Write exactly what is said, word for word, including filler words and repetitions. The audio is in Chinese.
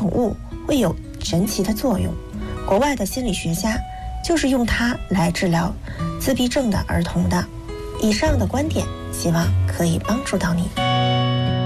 宠物会有神奇的作用，国外的心理学家就是用它来治疗自闭症的儿童的。以上的观点希望可以帮助到你。